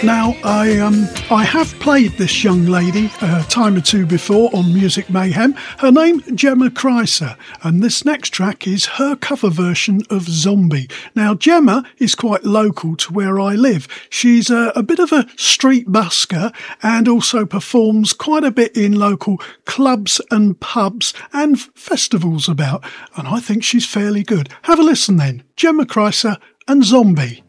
Now, I have played this young lady a time or two before on Music Mayhem. Her name, Gemma Kreiser, and this next track is her cover version of Zombie. Now, Gemma is quite local to where I live. She's a bit of a street busker and also performs quite a bit in local clubs and pubs and festivals about, and I think she's fairly good. Have a listen then. Gemma Kreiser and Zombie.